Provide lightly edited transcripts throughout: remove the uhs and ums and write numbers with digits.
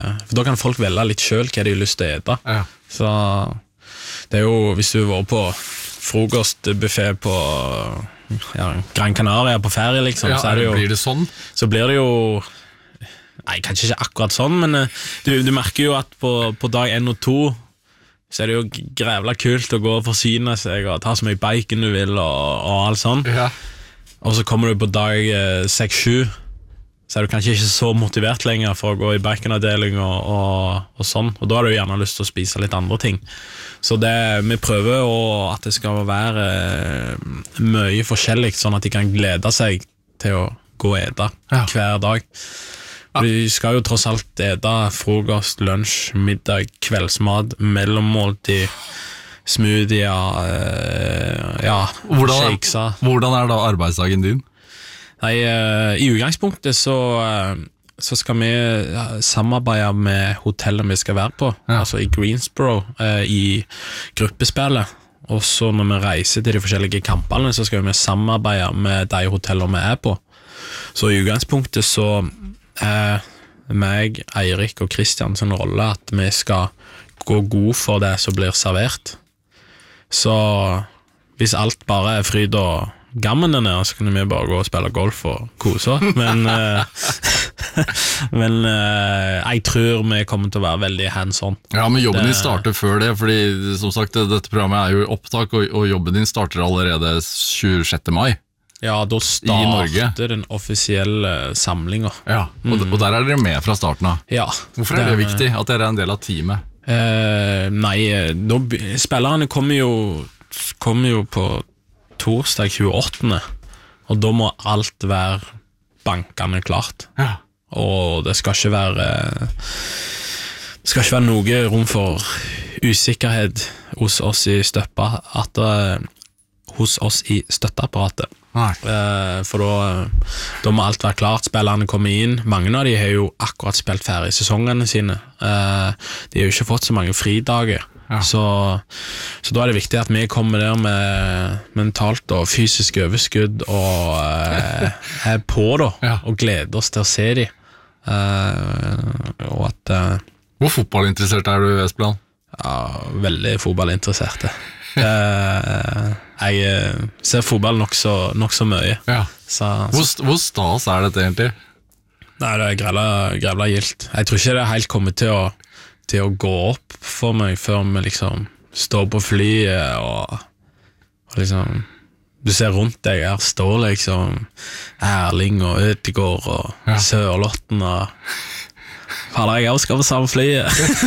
For da kan folk velge litt selv hva de har lyst til å ete. Ja. Så det jo, hvis du var på frokostbuffet på Gran Canaria på ferie, liksom, så det jo, blir det sånn? Så blir det jo, nei, kanskje ikke akkurat sånn, men du merker jo at på dag 1 og 2, så det jo grævla kult å gå og forsyne seg og ta så mye bacon du vil og alt sånn. Ja. Og så kommer du på dag 6-7, så du kanskje ikke så motivert lenger for å gå i baconavdeling og sånn, og da har du gjerne lyst til å spise litt andre ting. Så vi prøver at det skal være mye forskjellig, sånn at de kan glede seg til å gå og ete hver dag. Vi skal jo tross alt ete frokost, lunsj, middag, kveldsmat, mellommåltid, smoothier, shakeser. Hvordan da arbeidsdagen din? Nei, i utgangspunktet så skal vi samarbeide med hotellet vi skal være på, altså i Greensboro, i gruppespillet. Og så når vi reiser til de forskjellige kampene, så skal vi samarbeide med de hotellene vi på. Så i utgangspunktet så meg, Eirik og Kristian sin rolle at vi skal gå god for det som blir servert. Så hvis alt bare fryd og gammen der nede, så kan vi bare gå og spille golf og kose. Men jeg tror vi kommer til å være veldig hands-on. Ja, men jobben din starter før det, fordi som sagt, dette programmet jo i opptak, og jobben din starter allerede 26. mai. Ja, da starter den offisielle samlingen. Ja, og der dere med fra starten av. Ja. Hvorfor det viktig at dere en del av teamet? Nei, spillerne kommer jo på torsdag 28. Og da må alt være bankene klart. Ja. Og det skal ikke være noe rom for usikkerhet hos oss i støtteapparatet. For da må alt være klart. Spillerne kommer inn. Mange av de har jo akkurat spilt ferdig sesongene sine. De har jo ikke fått så mange fridager. Ja. Så da det viktig at vi kommer der med mentalt og fysisk overskudd og på da, og gleder oss til å se de. Og at Hvor fotballinteressert du, Espeland? Ja, veldig fotballinteressert. Jeg ser fotball nok så mye. Ja. Hvor stas dette egentlig? Nei, det grevla gildt. Jeg tror ikke det helt kommer til å gå opp for meg før vi liksom står på flyet og liksom du ser rundt deg, her står liksom Erling og Ødegaard og Sørlotten og faller jeg også skal på samme flyet.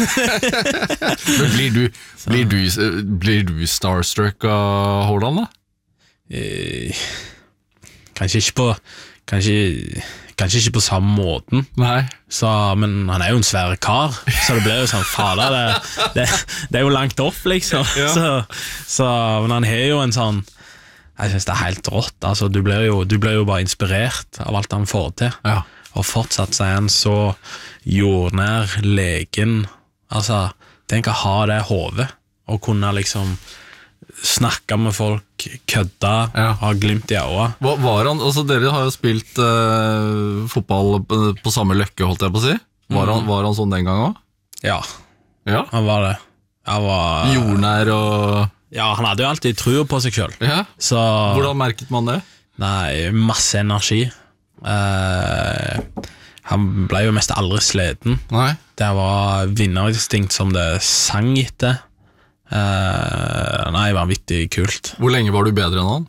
Men blir du starstruck av Haaland da? Kanskje ikke på samme måten. Nei. Men han jo en svær kar, så det blir jo sånn, fader, det jo langt opp, liksom. Ja. Men han har jo en sånn, jeg synes det helt rått, altså, du blir jo bare inspirert av alt han får til. Ja. Og fortsatt så han så jordnær, legen, altså, tenk å ha det hodet, og kunne liksom snakke med folk, kødda, ha glimt i øynene. Var han, altså dere har jo spilt fotball på samme løkke, holdt jeg på å si. Var han sånn den gang også? Ja, han var det. Han var jordnær og... Ja, han hadde jo alltid tro på seg selv. Ja? Hvordan merket man det? Nei, masse energi. Han ble jo mest aldri sleden. Nei. Det var vinnerinstinkt som det sang etter. Nei, vanvittig kult. Hvor lenge var du bedre enn han?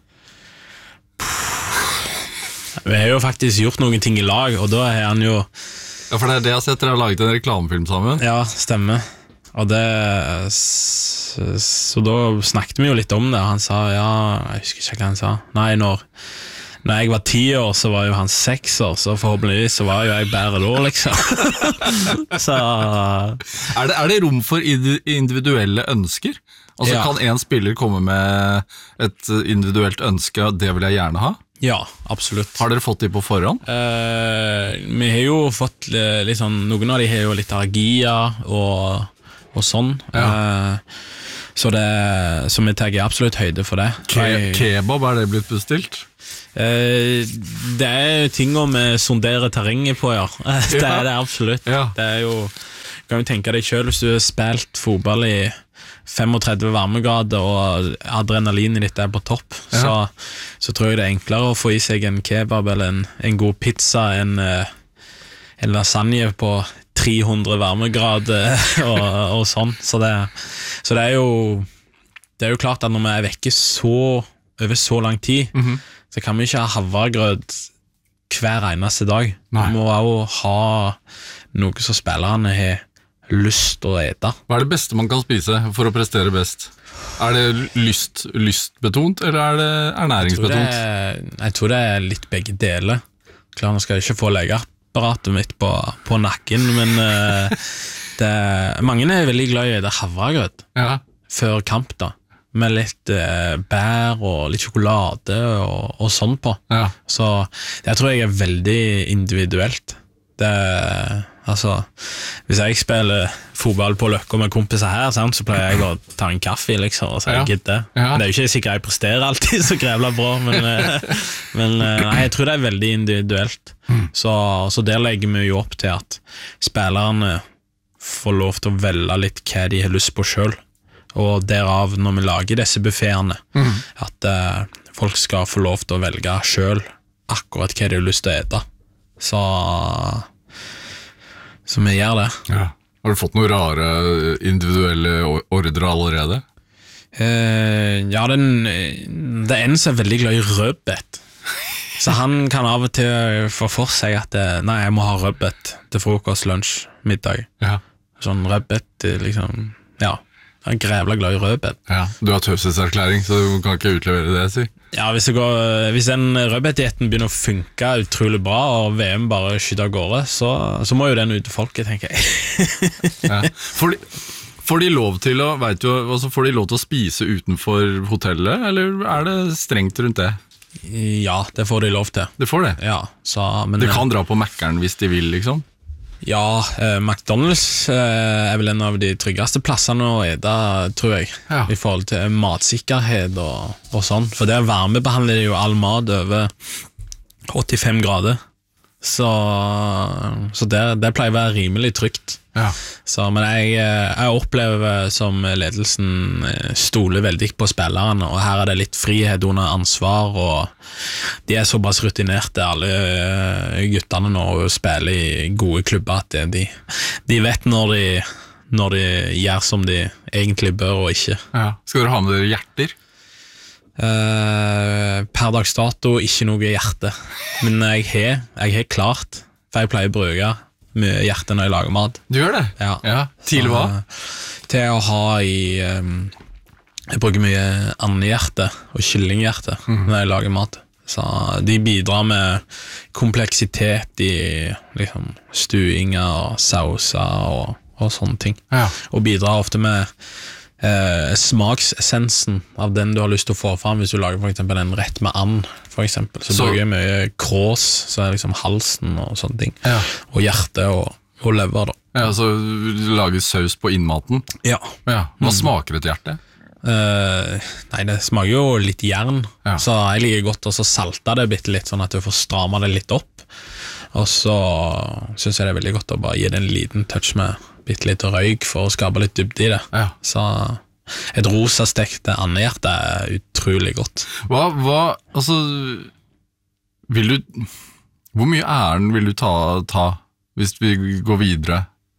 Vi har jo faktisk gjort noen ting i lag, og da har han jo... Ja, for det det jeg har sett, dere har laget en reklamefilm sammen. Ja, stemmer. Og det... Så da snakket vi jo litt om det, og han sa, jeg husker ikke hva han sa. Nei, når jeg var 10 år, så var jo han 6 år, så forhåpentligvis så var jo jeg bedre da, liksom. Så... Er det rom for individuelle ønsker? Altså, kan en spiller komme med et individuelt ønske, og det vil jeg gjerne ha? Ja, absolutt. Har dere fått de på forhånd? Vi har jo fått litt sånn, noen av de har jo litt allergier og sånn. Ja. Så vi tar absolutt høyde for det. Kebab, det blitt bestilt? Det ting vi sonderer terrenget på, ja. Det det absolutt. Ja. Det jo kan jo tenke deg selv, hvis du har spilt fotball i 35 varmegrader og adrenalinet ditt på topp, så tror jeg det enklere å få i seg en kebab eller en god pizza, en lasagne på 300 varmegrader og sånn. Så det er jo klart at når vi er vekke over så lang tid, så kan vi ikke ha havregrøt hver eneste dag. Vi må også ha noe som spillerne har lyst til å ete. Hva det beste man kan spise for å prestere best? Det lystbetont, eller det ernæringsbetont? Jeg tror det litt begge deler. Klar, nå skal jeg ikke få legeapparatet mitt på nakken, men mange er veldig glad i det havregrøt før kamp da, med litt bær og litt sjokolade og sånn på. Så det tror jeg veldig individuelt. Hvis jeg spiller fotball på Løkka med kompiser her, så pleier jeg å ta en kaffe liksom, og så gidder. Men det er jo ikke sikkert jeg presterer alltid så grevla bra, men jeg tror det er veldig individuelt. Så der legger vi jo opp til at spillerne får lov til å velge litt hva de har lyst på selv, og derav når vi lager disse buffetene, at folk skal få lov til å velge selv akkurat hva de har lyst til å ete. Så vi gjør det. Har du fått noen rare individuelle ordre allerede? Det en som er veldig glad i rødbet. Så han kan av og til få for seg at nei, jeg må ha rødbet til frokost, lunsj, middag. Sånn rødbet, liksom, jeg er grevla glad i rødbet. Du har tøvshetserklæring, så du kan ikke utlevere det, si. Hvis den rødbetdietten begynner å funke utrolig bra, og VM bare skyter av gårde, så må jo den ut til folket, tenker jeg. Får de lov til får de lov til å spise utenfor hotellet, eller er det strengt rundt det? Ja, det får de lov til. Det får det? Ja. De kan dra på Mac-eren hvis de vil, liksom? Ja, McDonald's er vel en av de tryggeste plassene å ete, tror jeg, i forhold til matsikkerhet og sånn. For det varmebehandler jo all mat over 85 grader. Så det pleier å være rimelig trygt. Men jeg opplever som ledelsen stoler veldig på spillerne, og her er det litt frihet under ansvar, og de er såpass rutinerte, alle guttene nå, og spiller i gode klubber, at de vet når de gjør som de egentlig bør og ikke. Skal dere ha med dere hjerter? Per dags dato ikke noe hjerte, men jeg har klart, for jeg pleier å bruke mye hjerte når jeg lager mat. Du gjør det? Ja. Til hva? Til å ha jeg bruker mye andehjerte og kyllinghjerte når jeg lager mat. Så de bidrar med kompleksitet i liksom, stuinger og sauser og sånne ting. Og bidrar ofte med smaksessensen av den du har lyst til å få fram. Hvis du lager for eksempel en rett med and, for eksempel, så bruker jeg mye krås, så liksom halsen og sånne ting, og hjerte og lever da. Så lager saus på innmaten? Hva smaker et hjerte? Nei, det smaker jo litt jern, så jeg liker godt å salte det bitte litt, sånn at du får stramme det litt opp, og så synes jeg det er veldig godt å bare gi det en liten touch med bitte litt røyk for å skape litt dybde i det. Så et rosa stekt andehjerte er utrolig godt. Hvor mye æren vil du ta hvis vi går videre?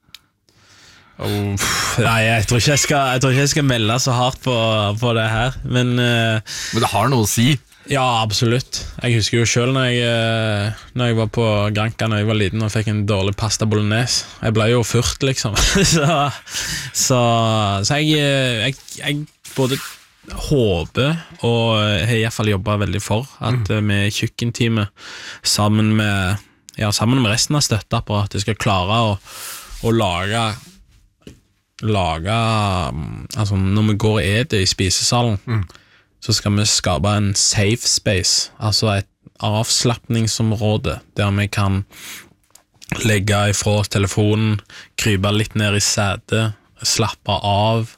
Nei, jeg tror ikke jeg skal melde så hardt på det her, men det har noe å si. Ja, absolutt. Jeg husker jo selv når jeg var på Granca når jeg var liten og fikk en dårlig pasta bolognese. Jeg ble jo furt, liksom. så jeg både håper, og har i hvert fall jobbet veldig for, at vi kjøkkenteamet sammen med resten av støtteapparatet skal klare å lage altså når vi går og eter i spisesalen, så skal vi skape en safe space, altså et avslappningsområde der vi kan legge ifra telefonen, krype litt ned i setet, slappe av,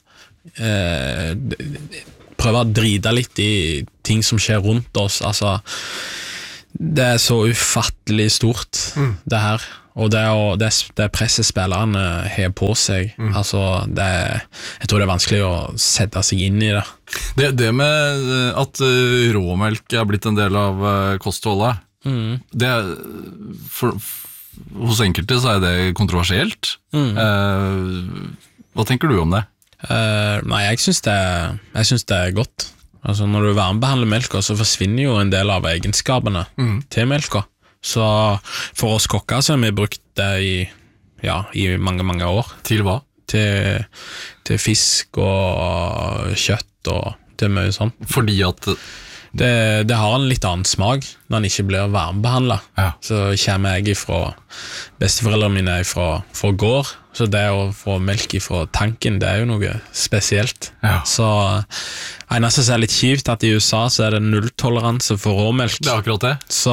prøve å drite litt i ting som skjer rundt oss. Altså, Det så ufattelig stort, det her. Og det presset spillerne har på seg, altså jeg tror det er vanskelig å sette seg inn i det. Det med at råmelk er blitt en del av kostholdet, det hos enkelte så er det kontroversielt. Hva tenker du om det? Nei, jeg synes det er godt. Altså når du varmebehandler melka, så forsvinner jo en del av egenskapene til melka. Så for oss kokker så har vi brukt det i mange, mange år. Til hva? Til fisk og kjøtt og til mye sånn. Fordi at det har en litt annen smak når den ikke blir varmebehandlet. Ja. Så kommer jeg fra besteforeldrene mine fra gård, så det å få melk fra tanken, det er jo noe spesielt. Ja. Så eneste som er litt kjipt at i USA så er det nulltoleranse for råmelk. Det er akkurat det. Så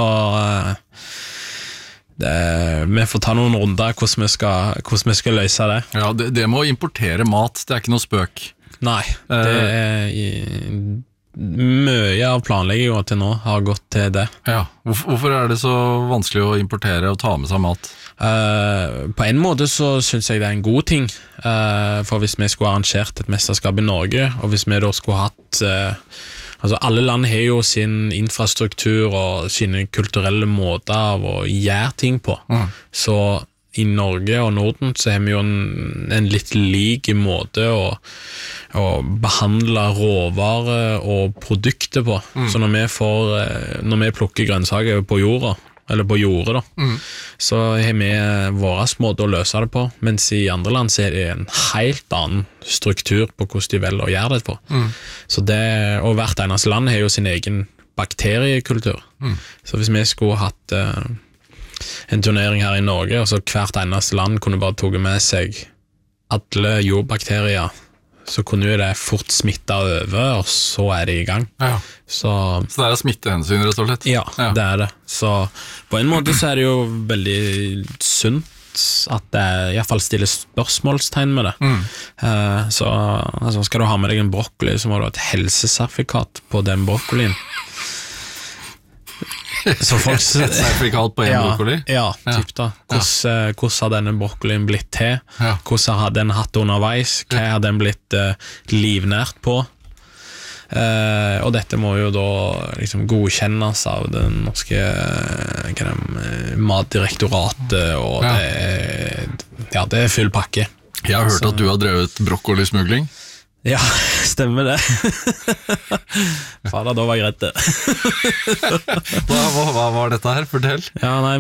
vi får ta noen runder hvordan vi skal løse det. Ja, det med å importere mat, det er ikke noe spøk. Nei, det er mye av planleggingen til nå har gått til det. Ja, hvorfor er det så vanskelig å importere og ta med seg mat? På en måte så synes jeg det er en god ting, for hvis vi skulle arrangert et mesterskap i Norge, og hvis vi da skulle hatt altså alle land har jo sin infrastruktur og sine kulturelle måter av å gjøre ting på, så i Norge og Norden så har vi jo en litt lik måte å behandle råvarer og produkter på. Så når vi plukker grønnsaker på jorda, eller på jordet da, så har vi vår måte å løse det på, mens i andre land så er det en helt annen struktur på hvordan de velger å gjøre det på. Så og hvert eneste land har jo sin egen bakteriekultur. Så hvis vi skulle hatt en turnering her i Norge, og så hvert eneste land kunne bare tatt med seg alle jordbakterier, så kunne jo det fort smitte over, og så er det i gang. Ja. Så det er smittehensyn, rett og slett? Ja, det er det. Så på en måte så er det jo veldig sunt at det i hvert fall stiller spørsmålstegn med det. Så altså, skal du ha med deg en brokkoli, så må du ha et helsesertifikat på den brokkolien. Så folk et sertifikat på en brokkoli? Ja, typ da. Hvordan har denne brokkolien blitt til? Ja. Hvordan har den hatt underveis? Hva har den blitt livnært på? Og dette må jo da liksom godkjennes av den norske matdirektoratet, og det er full pakke. Jeg har hørt at du har drevet brokkolismugling. Ja, stemmer det. Fader, da var jeg redd det. Hva var dette her? Fortell. Ja, nei,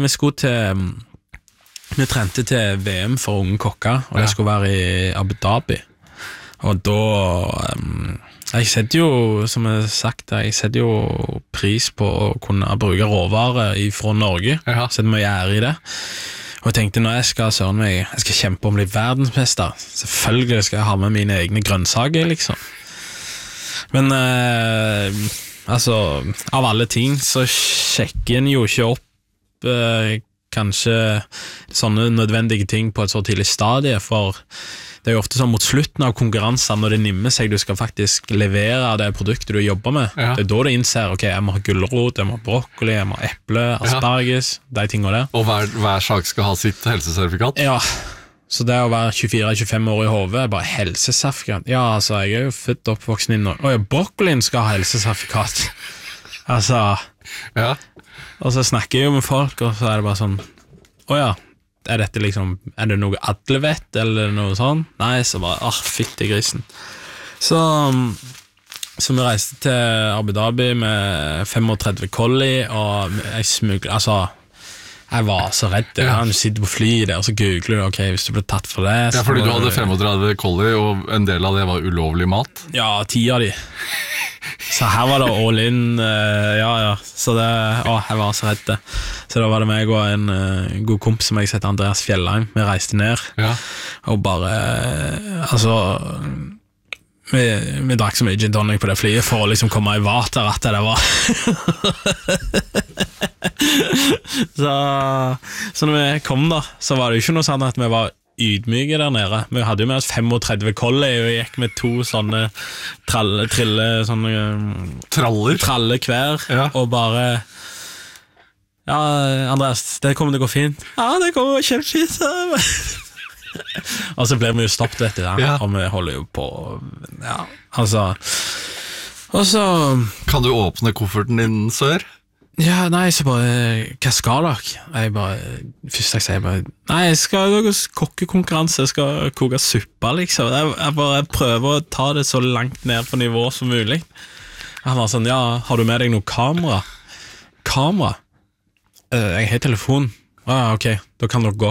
vi trente til VM for unge kokker, og det skulle være i Abu Dhabi. Og da jeg setter jo, som jeg har sagt, jeg setter jo pris på å kunne bruke råvarer fra Norge. Setter meg ære i det. Og jeg tenkte, når jeg skal kjempe om å bli verdensmester, selvfølgelig skal jeg ha med mine egne grønnsaker, liksom. Men altså, av alle ting så sjekker en jo ikke opp kanskje sånne nødvendige ting på et så tidlig stadie, for det er jo ofte sånn mot slutten av konkurransen, når det nimmer seg, du skal faktisk levere det produktet du jobber med. Det er da du innser, ok, jeg må ha gulrot, jeg må ha brokkoli, jeg må ha eple, asparges, de tingene der. Og hver sak skal ha sitt helsesertifikat? Ja, så det å være 24-25 år i hovedet er bare helsesertifikat. Ja, altså, jeg er jo født og oppvoksen i Norge. Brokkolien skal ha helsesertifikat. Altså, og så snakker jeg jo med folk, og så er det bare sånn, er dette liksom, er det noe alle vet, eller noe sånn? Nei, så bare, fytti grisen. Så vi reiste til Abu Dhabi med 35 collie, og jeg smuglet, altså, jeg var så redd. Du sitter på flyet der, og så googler du, ok, hvis du ble tatt for det. Ja, fordi du hadde 35 collie, og en del av det var ulovlig mat? Ja, 10 av de. Så her var det all in, så det, jeg var så redd. Så da var det meg og en god kompis som jeg heter Andreas Fjellheim. Vi reiste ned, og bare, altså, vi drakk så mye gin tonic på det flyet for å liksom komme i vater at det var. Så når vi kom da, så var det jo ikke noe sånn at vi var ydmyke der nede. Vi hadde jo med oss 35 collie, og vi gikk med 2 sånne traller hver, og bare Ja, Andreas, det kommer til å gå fint. Ja, det kommer kjempefint. Og så blir vi jo stoppet, vet du, og vi holder jo på. Ja, altså. Og så kan du åpne kofferten din, sør? Ja, nei, så bare, hva skal dere? Først jeg sier bare, nei, jeg skal lage kokkekonkurranse, jeg skal koke suppa, liksom. Jeg bare prøver å ta det så langt ned på nivå som mulig. Han var sånn, ja, har du med deg noe kamera? Kamera? Jeg har telefon. Ok, da kan dere gå.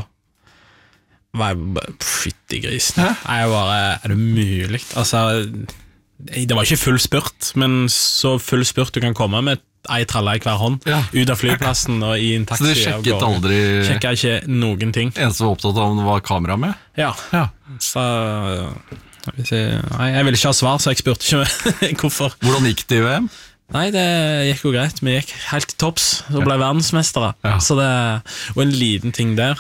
Fytti grisen. Jeg bare, er det mulig? Altså, det var ikke full spurt, men så full spurt du kan komme med ei tralle i hver hånd, ut av flyplassen og i en taxi. Så du sjekket aldri? Sjekket ikke noen ting. Eneste var opptatt av om det var kamera med? Ja. Så nei, jeg ville ikke ha svar, så jeg spurte ikke hvorfor. Hvordan gikk det i VM? Nei, det gikk jo greit. Vi gikk helt til topps og ble verdensmestere. Så det, og en liten ting der.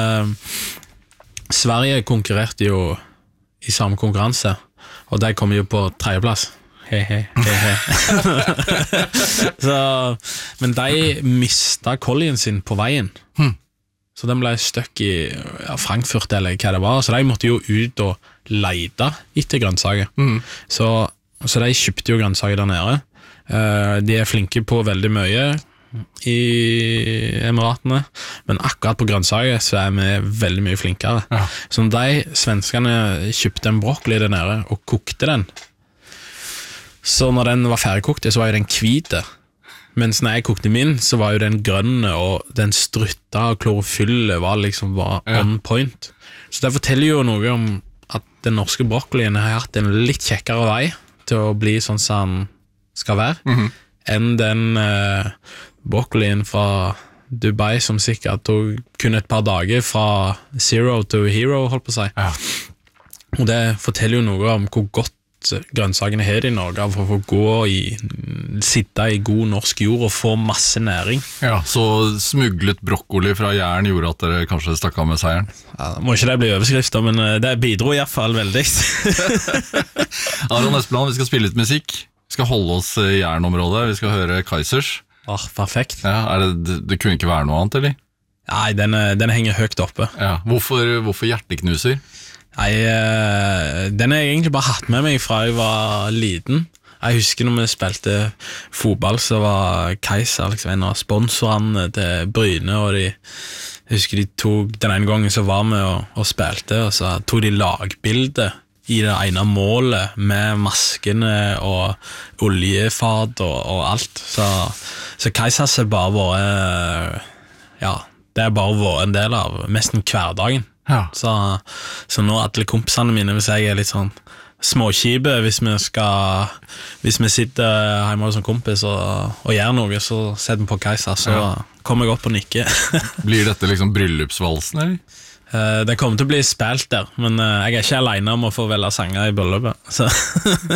Sverige konkurrerte jo i samme konkurranse, og de kom jo på 3. plass. Hei. Men de mistet kollien sin på veien. Så den ble støkk i Frankfurt eller hva det var. Så de måtte jo ut og lete etter grønnsaker. Så de kjøpte jo grønnsaker der nede. De er flinke på veldig mye i Emiratene, men akkurat på grønnsaker så er vi veldig mye flinkere. Så de svenskene kjøpte en brokkoli der nede og kokte den. Så når den var ferdigkokt, så var jo den hvite. Mens når jeg kokte min, så var jo den grønne, og den strutta og klorofyllet var liksom on point. Så det forteller jo noe om at den norske brokkolien har hatt en litt kjekkere vei til å bli sånn som den skal være, enn den brokkolien fra Dubai som sikkert tog kun et par dager fra zero to hero, holdt på å si. Og det forteller jo noe om hvor godt grønnsakene har i Norge for å få sitte i god norsk jord og få masse næring. Ja, så smuglet brokkoli fra Jæren gjorde at dere kanskje stakk av med seieren? Ja, må ikke det bli overskrifter, men det bidro i hvert fall veldig. Aron Espeland, vi skal spille litt musikk. Vi skal holde oss i Jæren-området. Vi skal høre Kaizers. Perfekt. Ja, det kunne ikke være noe annet, eller? Nei, den henger høyt oppe. Ja, hvorfor hjerteknuser? Nei, den har jeg egentlig bare hatt med meg fra jeg var liten. Jeg husker når vi spilte fotball, så var Kaiser liksom en av sponsorene til Bryne, og jeg husker de tok, den ene gangen så var vi og spilte, og så tok de lagbilde i det ene målet med maskene og oljefat og alt. Så Kaiser har bare vært, det har bare vært en del av nesten hverdagen. Så nå alle kompisene mine, hvis jeg er litt sånn småkibe, hvis vi sitter hjemme hos en kompis og gjør noe, så setter vi på Kaiser, så kommer jeg opp og nikker. Blir dette liksom bryllupsvalsen, eller? Det kommer til å bli spilt der, men jeg er ikke alene om å få velge sanger i bryllupet.